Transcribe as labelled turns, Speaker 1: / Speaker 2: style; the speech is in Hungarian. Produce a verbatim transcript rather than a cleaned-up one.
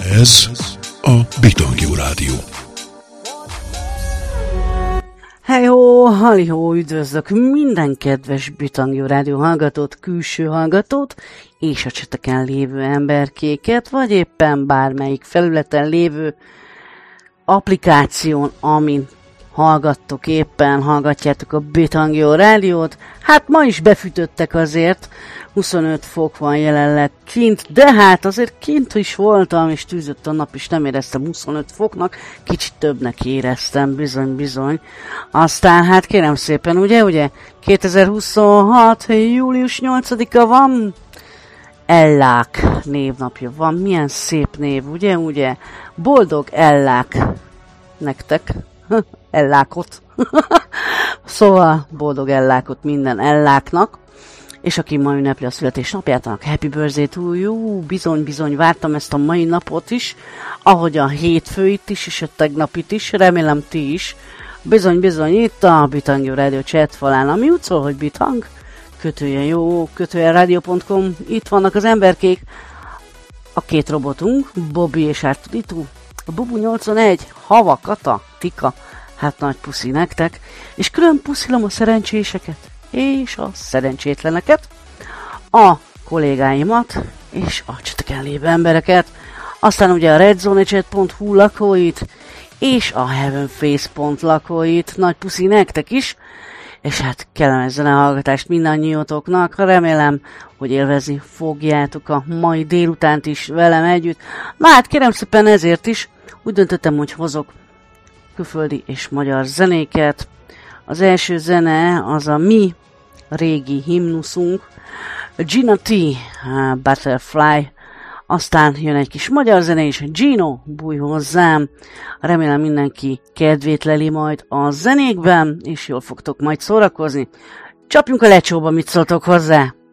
Speaker 1: Ez a Bitangjú Rádió.
Speaker 2: Hejhó, halihó, üdvözlök minden kedves Bitangjú Rádió hallgatót, külső hallgatót, és a cseteken lévő emberkéket, vagy éppen bármelyik felületen lévő applikáción, amin hallgattok éppen, hallgatjátok a Bitangjú Rádiót. Hát ma is befűtöttek azért, huszonöt fok van jelenleg kint, de hát azért kint is voltam, és tűzött a nap, és nem éreztem huszonöt foknak, kicsit többnek éreztem, bizony-bizony. Aztán hát kérem szépen, ugye, ugye, kétezer-huszonhat. július nyolcadika van, Ellák névnapja van, milyen szép név, ugye, ugye, boldog Ellák nektek, Ellákot, szóval boldog Ellákot minden Elláknak. És aki ma ünnepli a születésnapját, annak happy birthday to you, bizony-bizony vártam ezt a mai napot is, ahogy a hétfőit is, és a tegnapit is, remélem ti is. Bizony-bizony itt a Bitangjú Rádió chat falán, ami úgy szól, hogy Bitang, kötője jó, kötője rádió pont com, itt vannak az emberkék, a két robotunk, Bobby és Ártuditu, a Bubu nyolcvanegy, Hava, Kata, Tika, hát nagy puszi nektek, és külön puszilom a szerencséseket, és a szerencsétleneket, a kollégáimat, és a cseteken lévő embereket, aztán ugye a redzonechat pont hu lakóit, és a heavenface pont lakóit, nagy puszi nektek is, és hát kellemes zenehallgatást mindannyiótoknak, remélem, hogy élvezni fogjátok a mai délutánt is velem együtt. Na hát kérem szépen ezért is, úgy döntöttem, hogy hozok külföldi és magyar zenéket. Az első zene az a mi régi himnuszunk, Gina T, Butterfly, aztán jön egy kis magyar zene is, Gino, bújj hozzám, remélem mindenki kedvét leli majd a zenékben, és jól fogtok majd szórakozni. Csapjunk a lecsóba, mit szóltok hozzá?